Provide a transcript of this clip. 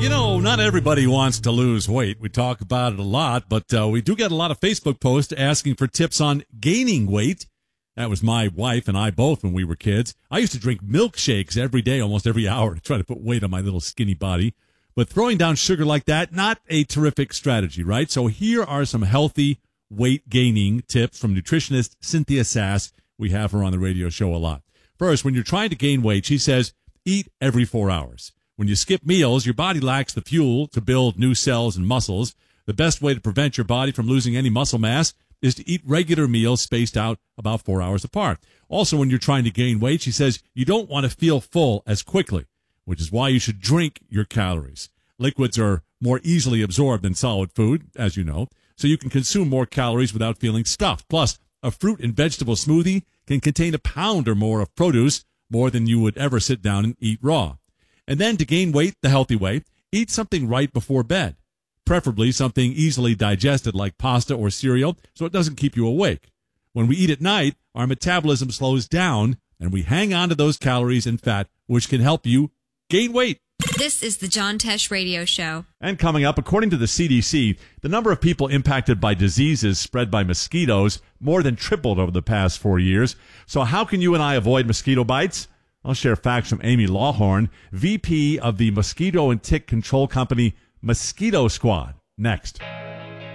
You know, not everybody wants to lose weight. We talk about it a lot, but we do get a lot of Facebook posts asking for tips on gaining weight. That was my wife and I both when we were kids. I used to drink milkshakes every day, almost every hour, to try to put weight on my little skinny body. But throwing down sugar like that, not a terrific strategy, right? So here are some healthy weight gaining tips from nutritionist Cynthia Sass. We have her on the radio show a lot. First, when you're trying to gain weight, she says, eat every 4 hours. When you skip meals, your body lacks the fuel to build new cells and muscles. The best way to prevent your body from losing any muscle mass is to eat regular meals spaced out about 4 hours apart. Also, when you're trying to gain weight, she says you don't want to feel full as quickly, which is why you should drink your calories. Liquids are more easily absorbed than solid food, as you know, so you can consume more calories without feeling stuffed. Plus, a fruit and vegetable smoothie can contain a pound or more of produce, more than you would ever sit down and eat raw. And then to gain weight the healthy way, eat something right before bed, preferably something easily digested like pasta or cereal so it doesn't keep you awake. When we eat at night, our metabolism slows down and we hang on to those calories and fat, which can help you gain weight. This is the John Tesh Radio Show. And coming up, according to the CDC, the number of people impacted by diseases spread by mosquitoes more than tripled over the past 4 years. So how can you and I avoid mosquito bites? I'll share facts from Amy Lawhorn, VP of the mosquito and tick control company Mosquito Squad, next.